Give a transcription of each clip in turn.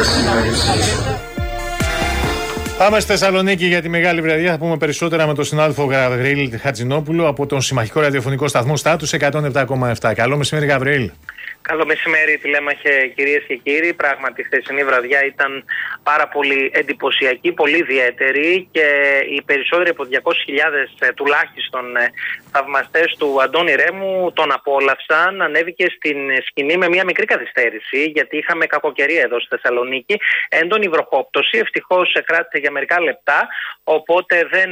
Πάμε στη Θεσσαλονίκη για τη μεγάλη βραδιά. Θα πούμε περισσότερα με τον συνάδελφο Γαβριήλ Χατζηνόπουλο από τον Συμμαχικό Ραδιοφωνικό Σταθμό Στάτους 107,7. Καλό μεσημέρι, Γαβριήλ. Καλό μεσημέρι, τηλέμαχε, κυρίες και κύριοι. Πράγματι, η χθεσινή βραδιά ήταν πάρα πολύ εντυπωσιακή, πολύ ιδιαίτερη και οι περισσότεροι από 200.000 τουλάχιστον θαυμαστές του Αντώνη Ρέμου τον απόλαυσαν. Ανέβηκε στην σκηνή με μια μικρή καθυστέρηση, γιατί είχαμε κακοκαιρία εδώ στη Θεσσαλονίκη, έντονη βροχόπτωση. Ευτυχώς κράτησε για μερικά λεπτά, οπότε δεν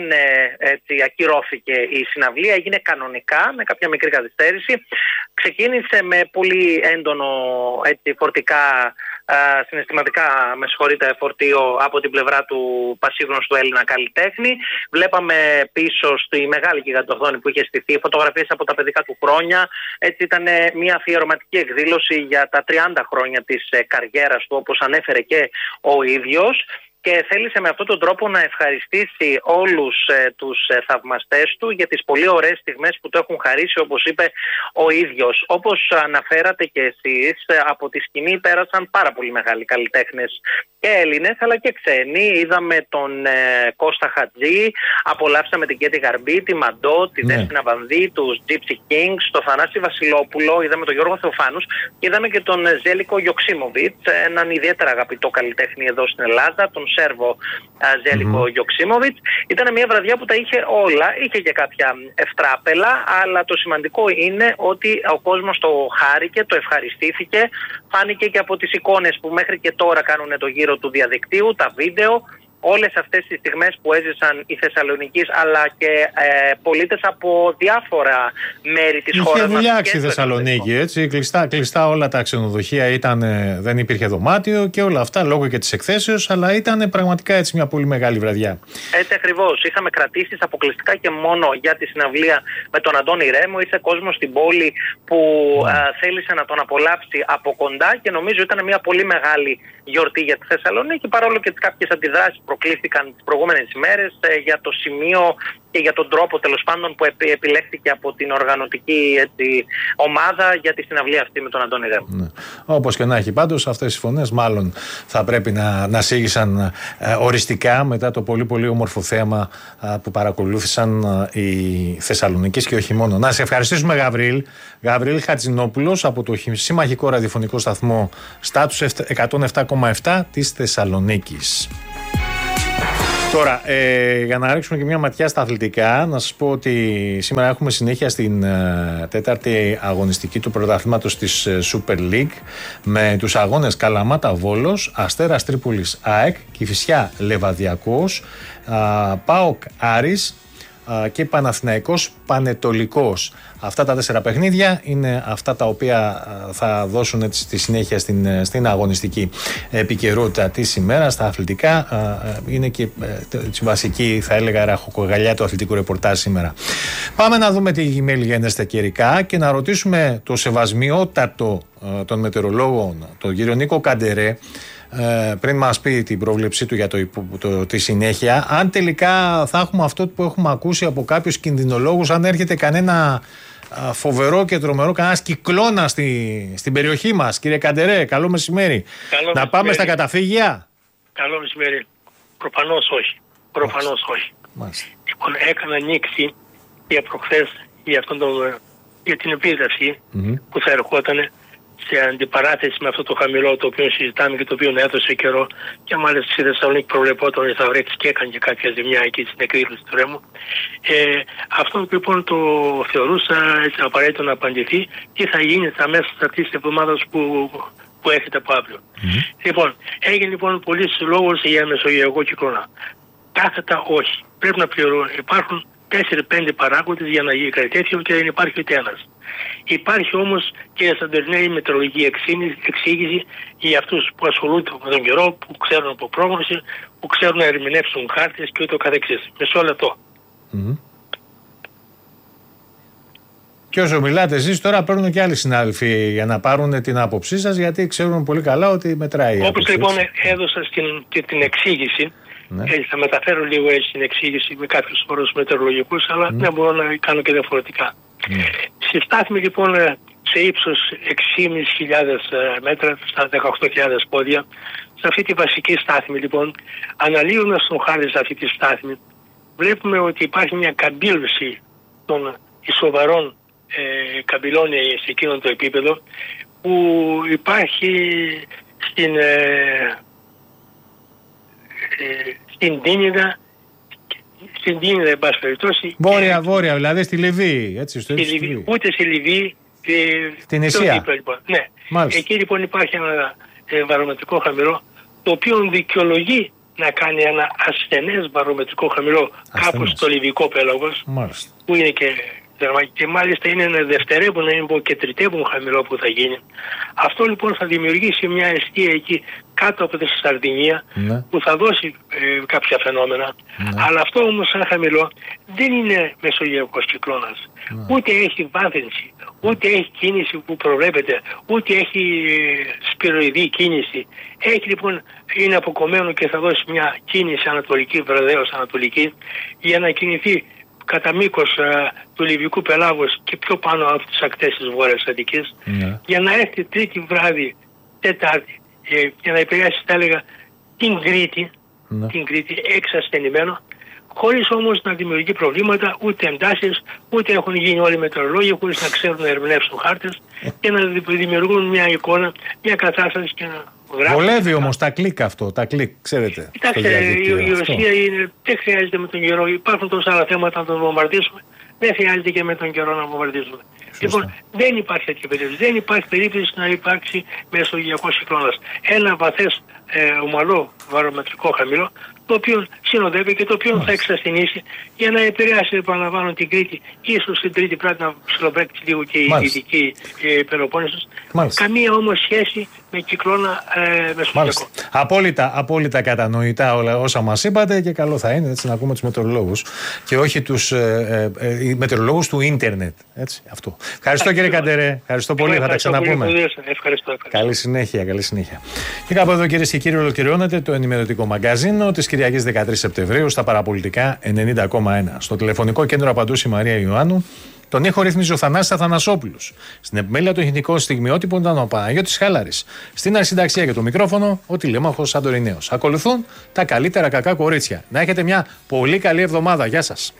ακυρώθηκε η συναυλία. Έγινε κανονικά με κάποια μικρή καθυστέρηση. Ξεκίνησε με πολύ έντονο φορτικά, συναισθηματικά φορτίο από την πλευρά του πασίγνωστου Έλληνα καλλιτέχνη. Βλέπαμε πίσω στη μεγάλη γιγαντοθόνη που είχε στηθεί φωτογραφίες από τα παιδικά του χρόνια. Έτσι ήταν μια αφιερωματική εκδήλωση για τα 30 χρόνια της καριέρας του, όπως ανέφερε και ο ίδιος. Και θέλησε με αυτόν τον τρόπο να ευχαριστήσει όλους τους θαυμαστές του για τις πολύ ωραίες στιγμές που του έχουν χαρίσει, όπως είπε ο ίδιος. Όπως αναφέρατε και εσείς, από τη σκηνή πέρασαν πάρα πολύ μεγάλοι καλλιτέχνες και Έλληνες αλλά και ξένοι. Είδαμε τον Κώστα Χατζή, απολαύσαμε την Κέτη Γαρμπή, τη Μαντό, τη Δέσποινα Βανδύ, τους Gypsy Kings, τον Θανάση Βασιλόπουλο, είδαμε τον Γιώργο Θεοφάνους και είδαμε και τον Ζέλικο Γιοξίμοβιτς, έναν ιδιαίτερα αγαπητό καλλιτέχνη εδώ στην Ελλάδα, τον Σέρβο Ζέλικο Γιοξίμοβιτς. Ήταν μια βραδιά που τα είχε όλα, είχε και κάποια ευτράπελα, αλλά το σημαντικό είναι ότι ο κόσμος το χάρηκε, το ευχαριστήθηκε. Φάνηκε και από τις εικόνες που μέχρι και τώρα κάνουν το γύρο του διαδικτύου, τα βίντεο, όλες αυτές τις στιγμές που έζησαν οι Θεσσαλονικείς αλλά και πολίτες από διάφορα μέρη της χώρας. Είχε δουλειάξει η Θεσσαλονίκη, έτσι, κλειστά όλα τα ξενοδοχεία, δεν υπήρχε δωμάτιο και όλα αυτά λόγω και της εκθέσεως, αλλά ήταν πραγματικά έτσι μια πολύ μεγάλη βραδιά. Έτσι ακριβώς. Είχαμε κρατήσεις αποκλειστικά και μόνο για τη συναυλία με τον Αντώνη Ρέμο. Ήρθε κόσμος στην πόλη που θέλησε να τον απολαύσει από κοντά και νομίζω ήταν μια πολύ μεγάλη γιορτή για τη Θεσσαλονίκη, παρόλο και τις κάποιες αντιδράσεις προκλήθηκαν τις προηγούμενες ημέρες για το σημείο και για τον τρόπο τέλος πάντων που επιλέχθηκε από την οργανωτική ομάδα για τη συναυλία αυτή με τον Αντώνη Ρέμο. Ναι. Όπως και να έχει, πάντως αυτές οι φωνές μάλλον θα πρέπει να σήγησαν οριστικά μετά το πολύ πολύ όμορφο θέαμα που παρακολούθησαν οι Θεσσαλονικείς και όχι μόνο. Να σε ευχαριστήσουμε, Γαβριήλ Χατζηνόπουλος από το Συμμαχικό Ραδιοφωνικό Σταθμό Στάτους 107,7 της Θεσσαλονίκης. Τώρα, για να ρίξουμε και μια ματιά στα αθλητικά, να σας πω ότι σήμερα έχουμε συνέχεια στην τέταρτη αγωνιστική του πρωταθλήματος της Super League με τους αγώνες Καλαμάτα Βόλος, Αστέρας Τρίπολης ΑΕΚ, Κηφισιά Λεβαδιακός, ΠΑΟΚ Άρης και Παναθηναϊκός Πανετολικός. Αυτά τα 4 παιχνίδια είναι αυτά τα οποία θα δώσουν έτσι τη συνέχεια στην αγωνιστική επικαιρότητα της ημέρας. Τα αθλητικά είναι και βασική, θα έλεγα, ραχοκοκαλιά του αθλητικού ρεπορτάζ σήμερα. Πάμε να δούμε τι γίνεται στα καιρικά και να ρωτήσουμε το σεβασμιότατο των μετεωρολόγων, τον κύριο Νίκο Καντερέ, πριν μας πει την πρόβλεψή του για τη συνέχεια, αν τελικά θα έχουμε αυτό που έχουμε ακούσει από κάποιους κινδυνολόγους, αν έρχεται κανένα φοβερό και τρομερό, κανένα κυκλώνα στην περιοχή μας. Κύριε Καντερέ, καλό μεσημέρι. Να πάμε στα καταφύγια. Καλό μεσημέρι. Προφανώς όχι. Όχι. Λοιπόν, έκανα νήξη για προχθές για την επίδραση που θα ερχόταν σε αντιπαράθεση με αυτό το χαμηλό το οποίο συζητάμε και το οποίο έδωσε καιρό, και μάλιστα στη Θεσσαλονίκη προβλεπόταν ότι θα βρέξει και έκανε και κάποια ζημιά εκεί στην εκδήλωση του Ρέμου. Αυτό λοιπόν το θεωρούσα έτσι απαραίτητο να απαντηθεί τι θα γίνει στα μέσα αυτής της εβδομάδας που έρχεται από αύριο. Λοιπόν, έγινε λοιπόν πολλής λόγος για μεσογειακό κυκλώνα. Κάθετα όχι. Πρέπει να υπάρχουν 4-5 παράγοντες για να γίνει κάτι τέτοιο και δεν υπάρχει ούτε ένας. Υπάρχει όμως και σαν τερνέη μετεωρολογική εξήγηση για αυτούς που ασχολούνται με τον καιρό, που ξέρουν από πρόγνωση, που ξέρουν να ερμηνεύσουν χάρτες και ούτω καθεξής. Μισό λεπτό. Και όσο μιλάτε εσείς, τώρα παίρνουν και άλλοι συνάδελφοι για να πάρουν την άποψή σας, γιατί ξέρουν πολύ καλά ότι μετράει. Όπως λοιπόν έδωσα και την εξήγηση, έτσι θα μεταφέρω λίγο έτσι την εξήγηση με κάποιους όρους μετεωρολογικούς, αλλά δεν μπορώ να κάνω και διαφορετικά. Συστάθμη λοιπόν σε ύψος 6.500 μέτρα, στα 18.000 πόδια, σε αυτή τη βασική στάθμη λοιπόν. Αναλύοντας τον χάρτη σε αυτή τη στάθμη, βλέπουμε ότι υπάρχει μια καμπύλωση των σοβαρών καμπυλών σε εκείνο το επίπεδο, που υπάρχει στην Τίνιδα, εν πάση περιπτώσει. Βόρεια, δηλαδή στη Λιβύη, έτσι, στο ύψος του Λιβύη. Ούτε στη Λιβύη. Στην Ισία. Λοιπόν. Ναι. Εκεί λοιπόν υπάρχει ένα βαρομετρικό χαμηλό, το οποίο δικαιολογεί να κάνει ένα ασθενές βαρομετρικό χαμηλό κάπου στο Λιβικό πέλαγος, που είναι και μάλιστα είναι ένα δευτερεύον, να μην πω και τριτεύον χαμηλό που θα γίνει. Αυτό λοιπόν θα δημιουργήσει μια αιστεία εκεί κάτω από τη Σαρδινία, που θα δώσει κάποια φαινόμενα. Αλλά αυτό όμως σαν χαμηλό δεν είναι μεσογειακός κυκλώνας. Ούτε έχει βάθυνση, ούτε έχει κίνηση που προβλέπεται, ούτε έχει σπυροειδή κίνηση. Έχει λοιπόν, είναι αποκομμένο και θα δώσει μια κίνηση ανατολική, βραδέως ανατολική, για να κινηθεί κατά μήκος του Λιβικού πελάγους και πιο πάνω από τις ακτές της Βόρειας Αττικής, για να έρθει Τρίτη βράδυ, Τετάρτη, για να επηρεάσει, θα έλεγα, την Κρήτη εξασθενημένο, χωρίς όμως να δημιουργεί προβλήματα, ούτε εντάσεις, ούτε έχουν γίνει όλοι οι μετεωρολόγοι χωρίς να ξέρουν να ερμηνεύσουν χάρτες και να δημιουργούν μια εικόνα, μια κατάσταση και να γράφουν. Βολεύει όμως τα κλικ αυτό, τα κλικ, ξέρετε. Κοιτάξτε, η Ρωσία δεν χρειάζεται με τον καιρό. Υπάρχουν τόσα άλλα θέματα να τον βομβαρδίσουμε. Δεν χρειάζεται και με τον καιρό να βομβαρδίσουμε. Λοιπόν, δεν υπάρχει τέτοια περίπτωση. Δεν υπάρχει περίπτωση να υπάρξει μεσογειακός κυκλώνας. Ένα βαθές ομαλό βαρομετρικό χαμηλό, το οποίο συνοδεύει και το οποίο θα εξασθενήσει για να επηρεάσει, επαναλαμβάνω, την Κρήτη. Ίσως στην Τρίτη πρέπει να ψιλοπρέξει λίγο και η Δυτική Πελοπόννησος. Καμία όμως σχέση με κυκλώνα μεσογειακό. Απόλυτα κατανοητά όλα όσα μας είπατε, και καλό θα είναι έτσι να ακούμε τους μετεωρολόγους και όχι τους μετεωρολόγους του ίντερνετ. Έτσι, αυτό. Ευχαριστώ κύριε Καντερέ. Ευχαριστώ πολύ. Θα τα ξαναπούμε. Ευχαριστώ. Καλή συνέχεια. Και κάπου εδώ, κυρίες και κύριοι, ολοκληρώνεται το ενημερωτικό μαγκαζίνο της Κυριακής 13 Σεπτεμβρίου στα παραπολιτικά 90,1. Στο τηλεφωνικό κέντρο απαντούσε η Μαρία Ιωάννου. Τον ήχο ρύθμιζε ο Θανάσης Αθανασόπουλος. Στην επιμέλεια των ηχητικών στιγμιότυπων ήταν ο Παναγιώτης Χάλαρης. Στην αρχισυνταξία και το μικρόφωνο ο τηλέμαχος Σαντορινέος. Ακολουθούν τα καλύτερα κακά κορίτσια. Να έχετε μια πολύ καλή εβδομάδα. Γεια σας.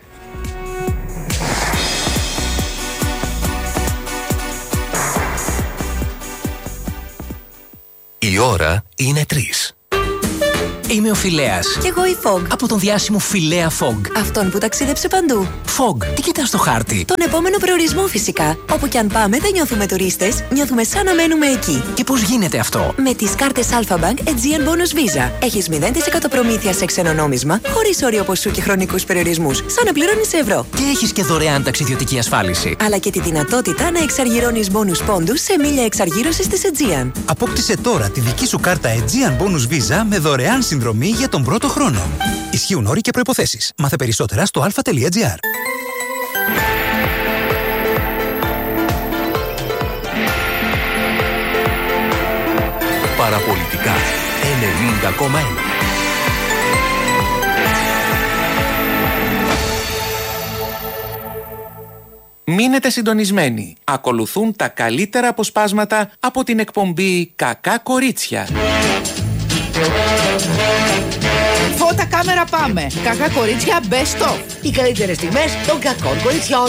Η ώρα είναι 3. Είμαι ο Φιλέας. Κι εγώ η Fog. Από τον διάσημο Φιλέα Fog. Αυτόν που ταξίδεψε παντού. Fog, τι κοιτάς στο χάρτη? Τον επόμενο προορισμό φυσικά. Όπου κι αν πάμε δεν νιώθουμε τουρίστες, νιώθουμε σαν να μένουμε εκεί. Και πώς γίνεται αυτό? Με τις κάρτες Alpha Bank Aegean Bonus Visa. Έχεις 0% προμήθεια σε ξένο νόμισμα, χωρίς όριο ποσού και χρονικούς περιορισμούς, σαν να πληρώνεις σε ευρώ. Και έχεις και δωρεάν ταξιδιωτική ασφάλιση. Αλλά και τη δυνατότητα να εξαργυρώνεις bonus πόντους σε μίλια εξαργύρωσης της Aegean. Απόκτησε τώρα τη δική σου κάρτα Aegean Bonus Visa με δωρεάν συνδρομή για τον πρώτο χρόνο. Ισχύουν όροι και προϋποθέσεις. Μάθε περισσότερα στο alpha.gr. Παραπολιτικά 90,1. Μείνετε συντονισμένοι. Ακολουθούν τα καλύτερα αποσπάσματα από την εκπομπή «Κακά Κορίτσια». Φώτα, κάμερα, πάμε. Κακά κορίτσια, best of. Οι καλύτερες στιγμές των κακών κοριτσιών.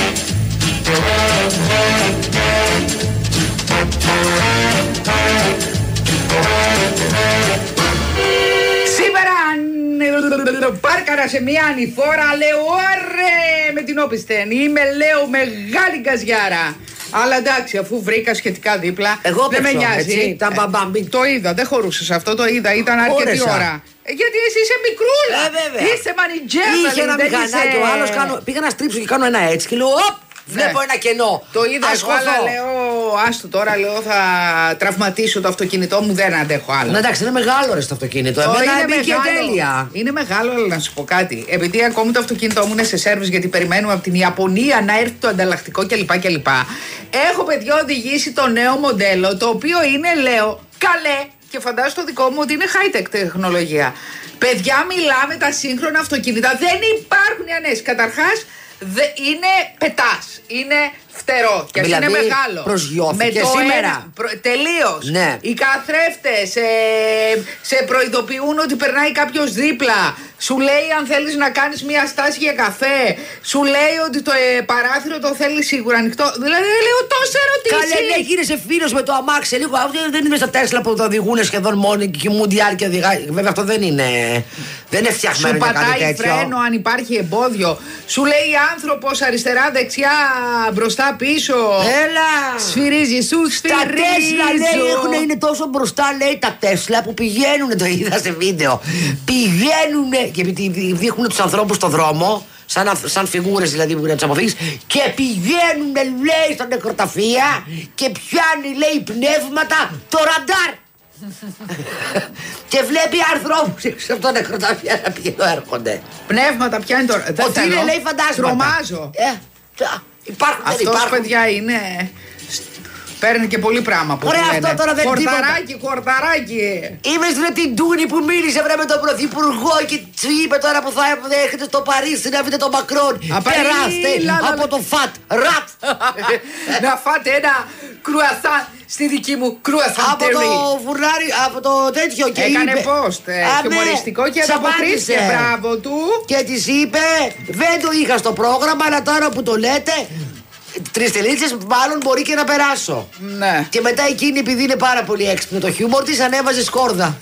Σήμερα πάρκαρα σε μια ανηφόρα, λέω ωρε με την όπισθεν. Είμαι, λέω, μεγάλη γκαζιάρα. Αλλά εντάξει, αφού βρήκα σχετικά δίπλα, εγώ δεν με νοιάζει. Έτσι, τα μπαμπάμπι. Το είδα, δεν χωρούσε αυτό, το είδα, ήταν αρκετή ώρα. Γιατί εσύ είσαι μικρούλα. Είσαι μανιτζέβαλη. Είχε ένα μηχανάκι, ο άλλος πήγα να στρίψω και κάνω ένα έτσι και λέω οπ, βλέπω ένα κενό. Το είδα, αλλά λέω άστο τώρα, λέω θα τραυματίσω το αυτοκίνητό μου, δεν αντέχω άλλο. Να εντάξει, είναι μεγάλο ρε το αυτοκίνητο. Εμένα μπήκε τέλεια. Είναι μεγάλο, αλλά να σου πω κάτι. Επειδή ακόμη το αυτοκίνητό μου είναι σε σέρβις, γιατί περιμένουμε από την Ιαπωνία να έρθει το ανταλλακτικό κλπ. Έχω, παιδιά, οδηγήσει το νέο μοντέλο, το οποίο είναι, λέω, καλέ. Και φαντάζομαι το δικό μου ότι είναι high-tech τεχνολογία. Παιδιά, μιλάμε τα σύγχρονα αυτοκίνητα. Δεν υπάρχουν οι ανέσεις. Καταρχάς, είναι πετάς. Είναι φτερό. Και δηλαδή, είναι μεγάλο. Προσγειώθηκε σήμερα. Τελείως. Ναι. Οι καθρέφτες σε προειδοποιούν ότι περνάει κάποιος δίπλα. Σου λέει αν θέλεις να κάνεις μια στάση για καφέ. Σου λέει ότι το παράθυρο το θέλει σίγουρα ανοιχτό. Δηλαδή λέω τόσα ερωτήσεις. Καλέ, ναι, γίνεσαι φίλος με το αμάξι. Λίγο δεν είναι στα Τέσλα που το οδηγούν σχεδόν μόνοι και κοιμούνται οι άλλοι και οδηγάει. Βέβαια αυτό δεν είναι. Δεν είναι φτιαχμένο για κάτι τέτοιο. Σου πατάει φρένο αν υπάρχει εμπόδιο. Σου λέει άνθρωπος αριστερά, δεξιά, μπροστά, πίσω. Έλα! Σφυρίζει, σου σφυρίζει. Τα Τέσλα λέει είναι τόσο μπροστά, λέει τα Τέσλα που πηγαίνουν. Το είδα σε βίντεο. Πηγαίνουν και δείχνουν τους ανθρώπους στον δρόμο. Σαν φιγούρες δηλαδή που είναι να τους αποφύγεις. Και πηγαίνουν, λέει, στα νεκροταφεία και πιάνει, λέει, πνεύματα το ραντάρ. Και βλέπει ανθρώπους έξω από τα νεκροταφεία να πηγαίνουν, έρχονται. Πνεύματα πιάνει το ραντάρ. Ότι είναι, λέει, φαντάσματα. Τρομάζω. Υπάρχουν, δεν αυτός, υπάρχουν. παιδιά, είναι... Παίρνει και πολύ πράγμα που ωραία, αυτό τώρα δεν χορταράκι. Είμαι με την Τούνη που μίλησε βρε με τον Πρωθυπουργό και του είπε τώρα που θα έχετε στο Παρίσι να βρείτε τον Μακρόν. Περάστε από το φατ ρατ. Να φάτε ένα κρουασάν στη δική μου κρουασάν. Από το φουρνάρι, από το τέτοιο. Και έκανε είπε, post χιουμοριστικό και ανταποκρίθηκε. Μπράβο του. Και της είπε δεν το είχα στο πρόγραμμα, αλλά τώρα που το λέτε 3 τελίτσες, μάλλον μπορεί και να περάσω. Ναι. Και μετά εκείνη, επειδή είναι πάρα πολύ έξυπνο το χιούμορ της, ανέβαζε σκόρδα.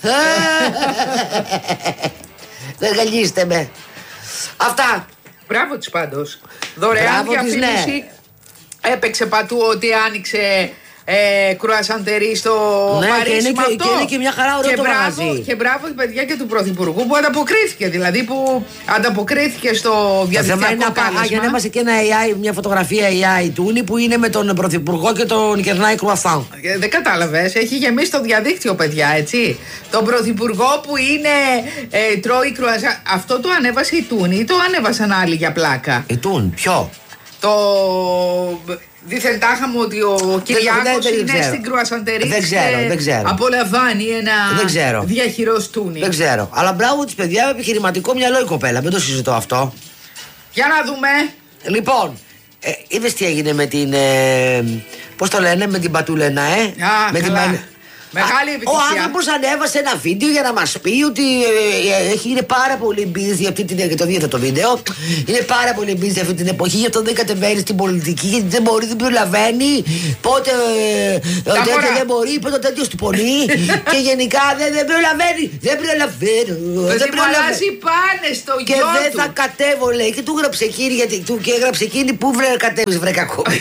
Δεν γαλίστε με. Αυτά. Μπράβο της πάντως. Δωρεάν διαφήμιση. Ναι. Έπαιξε πατού ότι άνοιξε κρουασαντερί στο Παρίσι. Και είναι και μια χαρά ωραίο το μαγαζί. Και μπράβο παιδιά και του Πρωθυπουργού που ανταποκρίθηκε. Δηλαδή που ανταποκρίθηκε στο διαδικτυακό κάλεσμα. Για να είμαστε και ένα AI, μια φωτογραφία AI Τούνη που είναι με τον Πρωθυπουργό και τον κερνάει κρουασάν. Δεν κατάλαβες, έχει γεμίσει το διαδίκτυο παιδιά, έτσι. Τον Πρωθυπουργό που είναι τρώει κρουασάν. Αυτό το ανέβασε η Τούνη ή το ανέβασαν άλλοι για πλάκα? Η Τούνη, ποιο? Το... Δήθεν τάχα μου ότι ο Κυριάκος είναι στην κρουασαντερή. Δεν ξέρω. Απολαμβάνει ένα διαχειρός Τούνη. Δεν ξέρω. Αλλά μπράβο της παιδιά, με επιχειρηματικό μυαλό η κοπέλα. Δεν το συζητώ αυτό. Για να δούμε. Λοιπόν, είδες τι έγινε με την. Πώς το λένε, με την Πατούλαινα, με την. Μεγάλη επιτυχία. Ο άνθρωπος ανέβασε ένα βίντεο για να μας πει ότι είναι πάρα πολύ busy αυτή την εποχή. Το δείτε το βίντεο. Είναι πάρα πολύ busy αυτή την εποχή, γι' αυτό δεν κατεβαίνει στην πολιτική, γιατί δεν μπορεί, δεν προλαβαίνει. Πότε δεν μπορεί, πότε ο τέτοιος του πονεί. Και γενικά δεν προλαβαίνει. Δεν προλαβαίνει. Πάνε στο γιο και του. δεν θα κατέβω, λέει. Και του έγραψε εκείνη, και έγραψε εκείνη που κατέβεις, βρε κακόμη.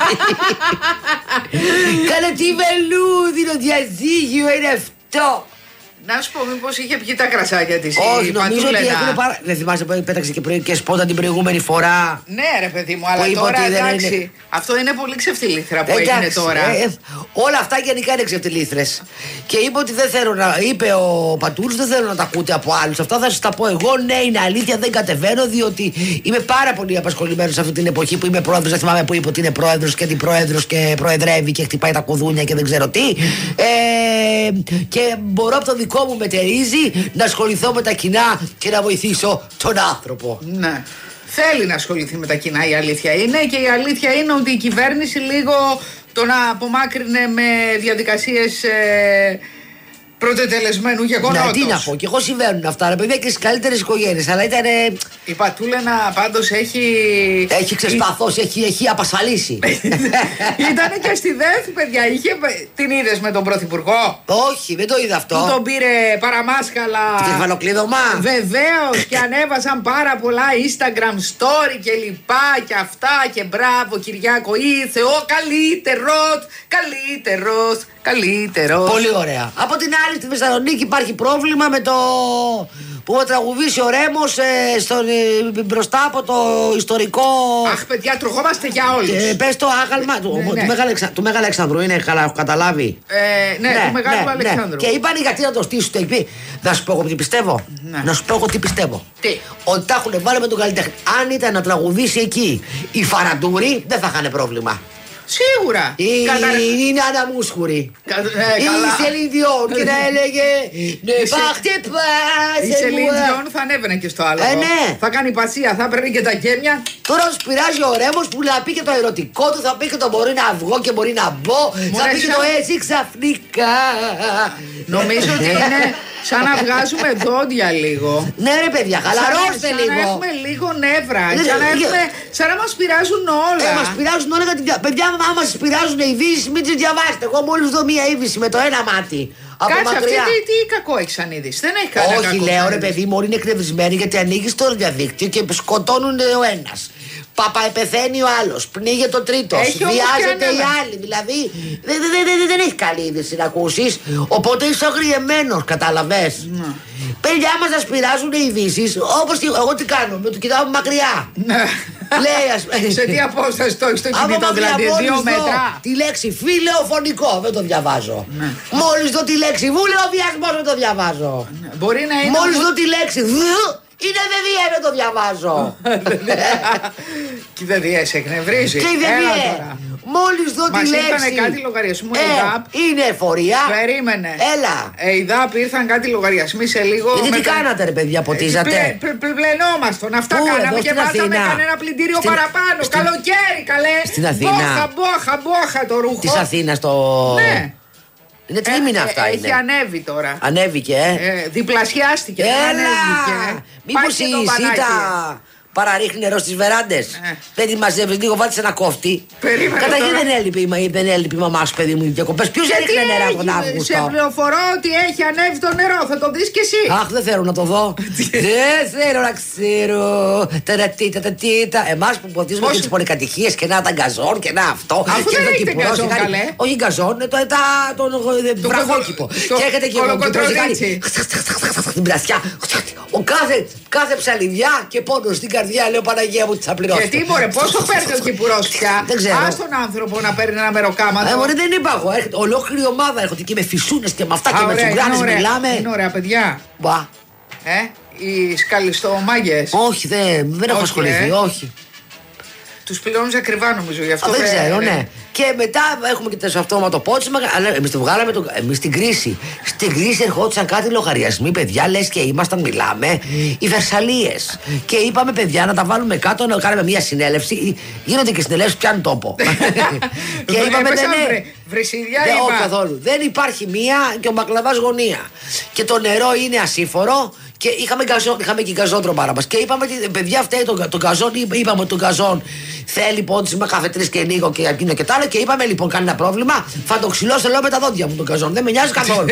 Κάνε τι βελούδι, το διαζύγιο είναι αυτό. Να σου πω, μήπως είχε πιει τα κρασάκια της? Όχι, νομίζω ότι έχουν πάρα. Δεν θυμάσαι που πέταξε και σπότα την προηγούμενη φορά. Ναι, ρε παιδί μου, αλλά τώρα εντάξει. Αυτό είναι πολύ ξεφτιλήθρα που έγινε τώρα. Όλα αυτά γενικά είναι ξεφτιλήθρες. Και είπε ότι δεν θέλω να. Είπε ο Πατούλης, δεν θέλω να τα ακούτε από άλλους. Αυτά θα σας τα πω εγώ. Ναι, είναι αλήθεια, δεν κατεβαίνω, διότι είμαι πάρα πολύ απασχολημένος σε αυτή την εποχή που είμαι πρόεδρος. Δεν θυμάμαι που είπε ότι είναι πρόεδρος και αντιπρόεδρος και προεδρεύει και χτυπάει τα κουδούνια και δεν ξέρω τι. Και μπορώ από το δικό μου μετερίζει να ασχοληθώ με τα κοινά και να βοηθήσω τον άνθρωπο. Ναι. Θέλει να ασχοληθεί με τα κοινά, η αλήθεια είναι. Και η αλήθεια είναι ότι η κυβέρνηση λίγο τον απομάκρυνε με διαδικασίες πρωτετελεσμένου γεγονότος. Ναι, τι να πω, και εγώ συμβαίνουν αυτά, ρε παιδιά, και στις καλύτερες οικογένειες. Αλλά ήταν. Η Πατούλαινα πάντως έχει. Έχει ξεσπαθώσει, έχει απασφαλίσει. Ήτανε και στη ΔΕΘ, παιδιά. Την είδες με τον Πρωθυπουργό? Όχι, δεν το είδα αυτό. Που τον πήρε παραμάσκαλα. Κεφαλοκλείδωμα. Βεβαίως, και ανέβασαν πάρα πολλά Instagram story και λοιπά και αυτά. Και μπράβο, Κυριάκο, είσαι ο καλύτερος. Πολύ ωραία. Από την άλλη, στη Θεσσαλονίκη υπάρχει πρόβλημα με το που θα τραγουδήσει ο Ρέμος μπροστά από το ιστορικό. Αχ, παιδιά, τρογόμαστε για όλους. Πες το άγαλμα του Μέγα Αλεξάνδρου, είναι καλά, έχω καταλάβει. Ναι, του Μεγάλου Αλεξάνδρου. Και είπαν γιατί να το στήσουν. Να σου πω εγώ τι πιστεύω. Να σου πω εγώ τι πιστεύω. Ότι τα έχουν βάλει με τον καλλιτέχνη. Αν ήταν να τραγουδήσει εκεί η Φαραντούρη, δεν θα είχαν πρόβλημα. Σίγουρα. Είναι αναμούσχουρη. Η Σελίν Διόν και να έλεγε ne partez pas. Η Σελίν Διόν θα ανέβαινε και στο άλλο. Ναι. Θα κάνει πασία, θα παίρνει και τα γέμια. Τώρα σου πειράζει ο Ρέμος που θα πει και το ερωτικό του, θα πει και το μπορεί να βγω και μπορεί να μπω. Θα πει και το έτσι ξαφνικά. Νομίζω ότι είναι σαν να βγάζουμε δόντια λίγο. Ναι ρε παιδιά, χαλαρώστε λίγο. Σαν να έχουμε λίγο νεύρα. Σαν να μας πειράζουν όλα. Μας πειράζουν όλα. Παιδιά, άμα σας πειράζουν οι ειδήσεις, μην τις διαβάσετε. Εγώ μόλις δω μία είδηση με το ένα μάτι. Κάτσε, αυτή τι κακό έχει σαν είδηση? Δεν έχει κανένα κακό. Όχι, λέω ρε παιδί μου, όλοι είναι εκνευρισμένοι γιατί ανοίγει το διαδίκτυο και σκοτώνουν ο ένας. Παπαεπεθαίνει ο άλλος, πνίγεται ο τρίτος, βιάζεται η άλλη. Δηλαδή δεν έχει καλή είδηση να ακούσεις. Οπότε είσαι αγριεμένος, κατάλαβες. Παιδιά μας σας πειράζουν οι ειδήσεις. Όπως εγώ τι κάνω, με το κοιτάω μακριά. Λέει, σε τι απόσταση το έχεις το κινητό, δηλαδή 2 μέτρα? Τη λέξη φιλεοφωνικό δεν το διαβάζω. Μόλις δω τη λέξη βουλεοβιασμός δεν το διαβάζω. Μπορεί να είναι. Μόλις δω τη λέξη είναι ΔΔΕ, δεν το διαβάζω. Και η ΔΔΕ σε εκνευρίζει. Και η ΔΔΕ. Μόλις δω τη λέξη. Μας ήρθαν κάτι λογαριασμού ΕΙΔΑΠ. Είναι εφορία. Περίμενε. Έλα. ΕΙΔΑΠ ήρθαν κάτι λογαριασμοί σε λίγο. Γιατί τι κάνατε ρε παιδιά, ποτίζατε? Πλενόμαστον. Αυτά κάναμε και βάζαμε κανένα πλυντήριο παραπάνω. Καλοκαίρι καλέ. Στην Αθήνα. Μπόχα το ρούχο. Της Αθήνας το. Ναι. Είναι τρίμηνα αυτά. Έχει ανέβει τώρα. Ανέβηκε. Διπλασιάστηκε. Έλα. Μήπως η ΣΥΤΑ παραρίχνει νερό στις βεράντες. Δεν τη μαζεύεις λίγο, βάλτε ένα κόφτη. Καταρχήν δεν έλειπε η μαμά σου, παιδί μου, οι διακοπές. Ποιος έριχνε νερά από τον Αύγουστο? Σε πληροφορώ ότι έχει ανέβει το νερό, θα το δεις κι εσύ. Αχ, δεν θέλω να το δω. Δεν θέλω να ξέρω. Ταρατίτα. Εμάς που ποτίζουμε και τις πολυκατοικίες και να τα γκαζόν και να αυτό. Αφού δεν έχετε γκαζόν, καλέ. Όχι γκαζόν, τον βραχόκηπο. Και έρχεται και την πλασιά. Κάθε ψαλιδιά και πόνο στην καρδιά, λέω Παναγία μου, τι θα πληρώσω. Γιατί μωρέ, πόσο παίρνει ο Κυπουρός πια? Δεν ξέρω. Ας τον άνθρωπο να παίρνει ένα μεροκάματο. Μωρέ, δεν είπα εγώ. Ολόκληρη ομάδα έρχονται και με φυσούνες και με αυτά και με τσουγκράνες μιλάμε. Είναι ωραία, παιδιά. Μπα. Οι σκαλιστομάγες. Όχι, δεν έχω ασχοληθεί, όχι. Τους πληρώνεις ακριβά νομίζω, γι' αυτό. Δεν ξέρω, ναι. Και μετά έχουμε και το αυτόματο πότσιμα. Αλλά εμείς το βγάλαμε εμείς στην κρίση. Στην κρίση ερχόντουσαν κάτι λογαριασμοί, παιδιά, λες και ήμασταν, μιλάμε, οι Βερσαλίες. Και είπαμε, παιδιά, να τα βάλουμε κάτω, να κάνουμε μια συνέλευση. Γίνονται και συνελεύσεις, πιάνουν τόπο. Και είπαμε, βρυσίδια, όχι καθόλου. Δεν υπάρχει μία και ο Μπακλαβάς γωνία. Και το νερό είναι ασύφορο. Και είχαμε και γκαζόν πάρα μας. Και είπαμε, παιδιά, φταίει τον γκαζόν. Είπαμε ότι τον γκαζόν θέλει πόντισμα κάθε 3 και λίγο και εκείνο και τ' άλλο. Και είπαμε, λοιπόν, κάνει ένα πρόβλημα. Θα το ξυλώσω, λέω, με τα δόντια μου τον γκαζόν. Δεν με νοιάζει καθόλου.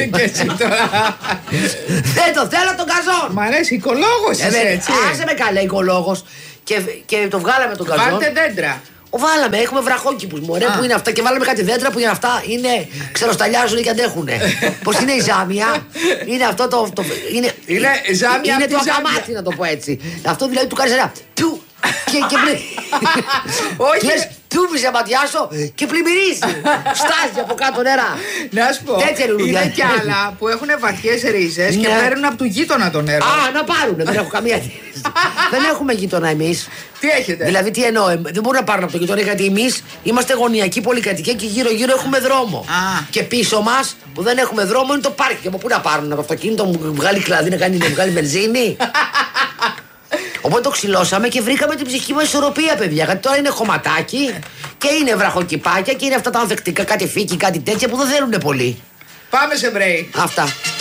Δεν το θέλω τον γκαζόν. Μ' αρέσει, οικολόγος είσαι έτσι. Άσε με καλέ, οικολόγος. Και το βγάλαμε τον γκαζόν. Βάλτε δέντρα. Βάλαμε, έχουμε βραχόκηπους μωρέ που είναι αυτά και βάλαμε κάτι δέντρα που είναι αυτά, είναι, ξεροσταλιάζουν και αντέχουνε. Πώς είναι η ζάμια, είναι αυτό είναι ζάμια, είναι το ακαμάτι να το πω έτσι. Αυτό δηλαδή του κάνεις ένα πιου και όχι. Λες πιούβησε ματιάσω και πλημμυρίζει. Στάζει από κάτω νερά. Να σου πω, είναι κι άλλα που έχουν βαθιές ρίζες και παίρνουν από του γείτονα το νερό. Α, να πάρουνε, δεν έχω καμία αντίρρηση. Δεν έχουμε γείτονα εμείς. Τι έχετε? Δηλαδή, τι εννοώ, δεν μπορούν να πάρουν από το γειτονιά γιατί εμείς είμαστε γωνιακή πολυκατοικία και γύρω-γύρω έχουμε δρόμο. Και πίσω μας που δεν έχουμε δρόμο είναι το πάρκι. Και από πού να πάρουν, από το αυτοκίνητο μου βγάλει κλαδί να βγάλει βενζίνη. Οπότε το ξυλώσαμε και βρήκαμε την ψυχική μας ισορροπία, παιδιά. Γιατί τώρα είναι χωματάκι και είναι βραχοκυπάκια και είναι αυτά τα ανθεκτικά, κάτι φύκι, κάτι τέτοια που δεν θέλουν πολύ. Πάμε σε break. Αυτά.